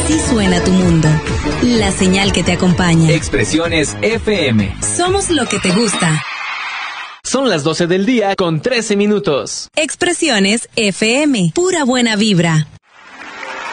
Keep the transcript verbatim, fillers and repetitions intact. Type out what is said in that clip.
Así suena tu mundo. La señal que te acompaña. Expresiones F M. Somos lo que te gusta. Son las doce del día con trece minutos. Expresiones F M. Pura buena vibra.